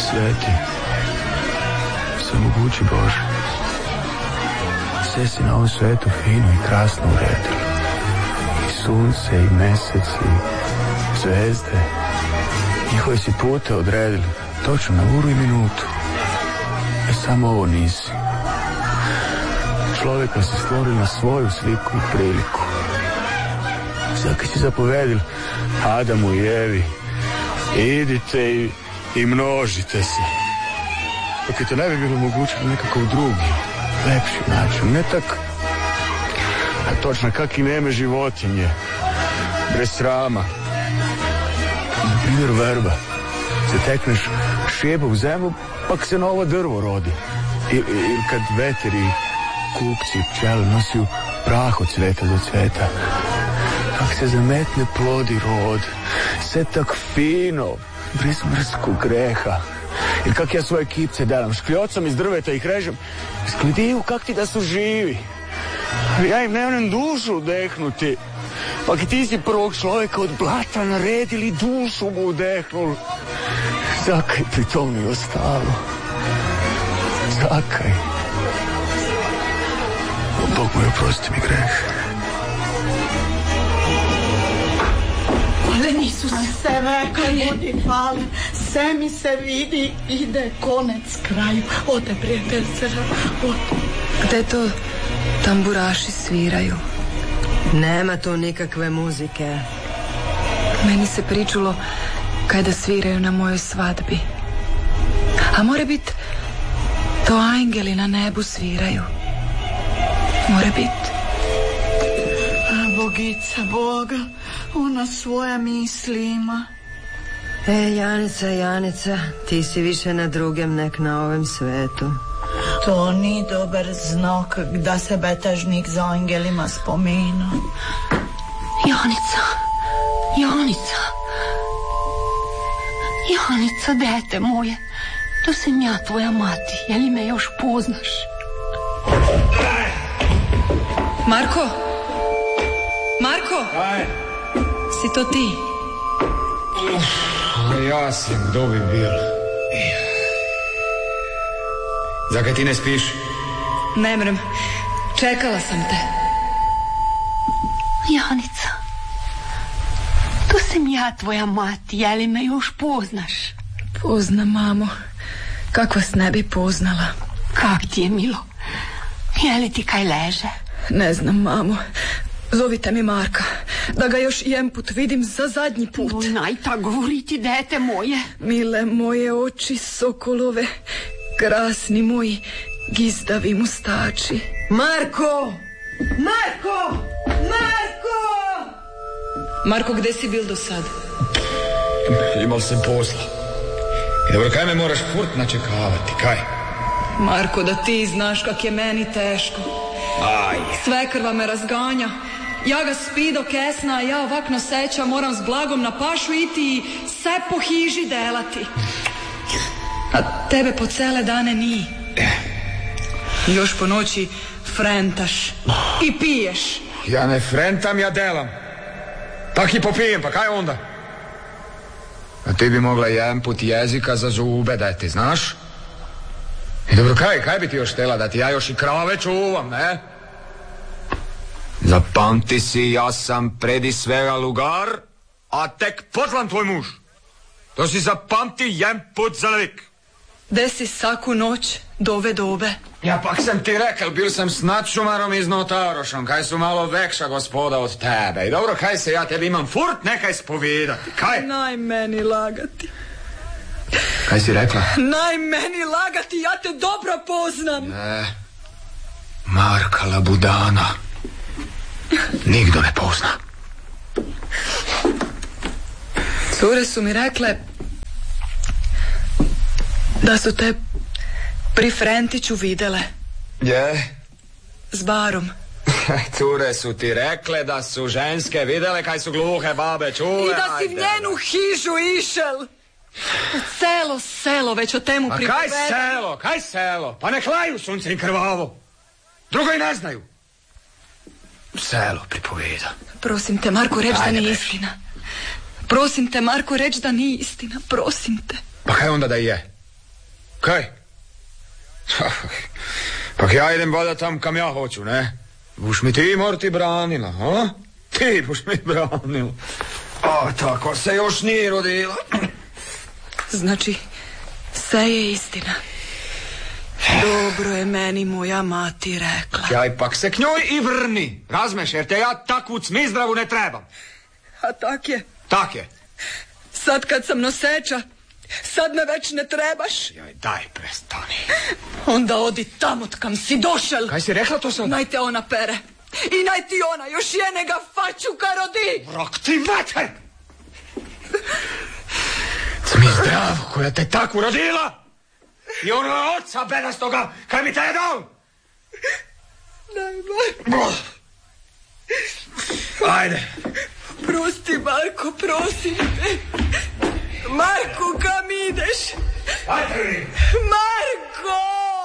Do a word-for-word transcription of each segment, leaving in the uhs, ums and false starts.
sveti, svemogući Bože, sve si na ovom svetu fino i krasno uredili. I sunce, i mesec, i zvezde. Njihove si pute odredili, točno na uru i minutu. E samo ovo nisi. Čovjeka si stvorili na svoju sliku i priliku. Sad kad si zapovedili Adamu i Evi, idite i, i množite se. Dok je to ne bi bilo moguće na nekakav drugi, lepši način. Ne tak, a točno kak i neme životinje, bez srama. Na primjer verba. Zatekneš šijeba u zemlju, pak se novo drvo rodi. Ili il kad veter i kukci, pčele nosiju prah od cveta do cveta. Kak se zametne plodi rod, sve tak fino, bez mrskog greha. Ili kak ja svoje kipce dalam škljocom iz drveta ih režem, sklediju kak ti da su živi. Ja im nemam dušu udehnuti. Pak i ti si prvog čovjeka od blata naredili, dušu mu udehnul. Zakaj pri tom mi ostalo? Zakaj? Bog moj, oprosti mi greh. Ale nisu se rekli, ljudi, hvala. Sve mi se vidi, ide konec kraju. Ode, prijateljce, ode. Gde to tamburaši sviraju? Nema tu nikakve muzike. Meni se pričulo kaj da sviraju na mojoj svadbi. A more bit to angeli na nebu sviraju. More bit. A Bogica Boga, ona svoja misli ima. E, Janica, Janica, ti si više na drugem nek na ovem svetu. To ni dobar znak da se betažnik za angelima spomina. Janica, Janica, Janica, dete moje, to sam ja tvoja mati, je li me još poznaš? Marko? Marko? Aj. Si to ti? Uf, ja sam, kdo bi bil? Zakaj ti ne spiš? Ne mrem, čekala sam te. Janica, to sam ja tvoja mati, je li me još poznaš? Poznam, mamo. Kako vas ne bi poznala? Kak ti je, milo? Je li ti kaj leže? Ne znam, mamo. Zovite mi Marka, da ga još jedan put vidim za zadnji put. No, najta govoriti, dete moje. Mile moje oči sokolove, krasni moji gizdavi mustači. Marko! Marko! Marko! Marko, gde si bil do sad? Imal sam posla. I dobro, kaj me moraš furt načekavati, kaj? Marko, da ti znaš kak je meni teško. Aj. Sve krva me razganja. Ja ga spi do kesna, a ja ovak noseća moram s blagom na pašu iti i sve po hiži delati. A tebe po cele dane ni. Još po noći frentaš i piješ. Ja ne frentam, ja delam. Tak i popijem, pa kaj onda? A ti bi mogla jedan put jezika za zube dati, znaš? I dobro, kaj, kaj bi ti još htjela da ti ja još i krave čuvam, ne? Zapamti si, ja sam predi svega lugar, a tek potom tvoj muž. To si zapamti jedan put za navik. Gde si saku noć do ove dobe? Ja pak sam ti rekel, bil sam s nadšumarom iz Notarošom, kaj su malo vekša gospoda od tebe. I dobro, kaj se ja tebi imam furt nekaj spovedati, kaj? Naj meni lagati. Kaj si rekla? Naj meni lagati, ja te dobro poznam. Ne, Marka Labudana nigdo ne pozna. Cure su mi rekle da su te pri Frentiću videle. Je? S barom. Cure su ti rekle da su ženske videle kaj su gluhe babe čule. I da si v njenu hižu išel. Celo selo već o temu pripoveda. A kaj selo, kaj selo? Pa nek laju sunce i krvavo. Drugo i ne znaju. Selo pripoveda. Prosim te, Marko, reč da nije istina. Prosim te, Marko, reč da nije istina. Prosim te. Pa kaj onda da je? kaj? Pa ja idem vada tam kam ja hoću, ne? Buš mi ti morti branila, a? Ti buš mi branila. A tako se još nije rodila. Znači, sve je istina. Dobro je meni moja mati rekla. Ja ipak se k njoj i vrni, razmeš, jer te ja takvu cmizdravu ne trebam. A tak je. Tak je. Sad kad sam noseča, sad me već ne trebaš. Joj, daj, prestani. Onda odi tamo kam si došel. Kaj si rekla to sad? Naj te ona pere. I naj ti ona još jenega fačuka rodi. Rok ti mater! Cmizdravu koja te takvu rodila! I onoga oca bedastoga, kaj mi te je dal? Najmar. Ajde. Prosti, Marko, prosim te. Marko, kam ideš? Ajde vi. Marko!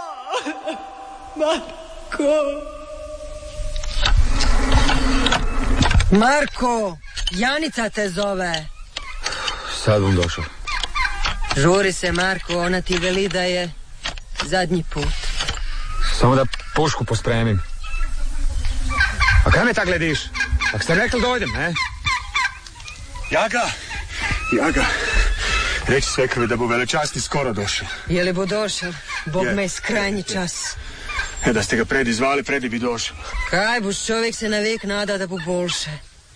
Marko! Marko, Janica te zove. Sad bom došao. Žuri se, Marko, ona ti veli da je zadnji put. Samo da pušku pospremim. A kaj me tak glediš? Ak ste rekli dojdem, ne? Jaga, Jaga, reći svekovi da bu velečasni skoro došao. Je li bo došao? Bog Je. me skrajnji čas. E, da ste ga predi zvali, predi bi došao. Kaj boš, čovjek se na vek nada da bo boljše.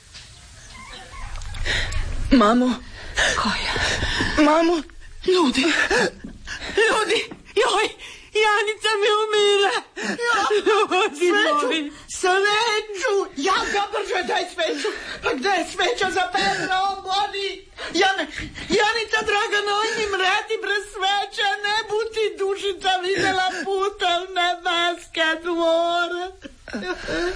Mamo. Koja? Mamo. Ljudi. Ljudi. Joj. Janica mi umire. Ljudi moji. Sveću! Jaga, brže, daj sveću! Pa gde je sveća za Petra, on bodi? Jane, Janica, draga, noj mi mreti brez sveća, ne buti dušica videla putem nebeske dvore.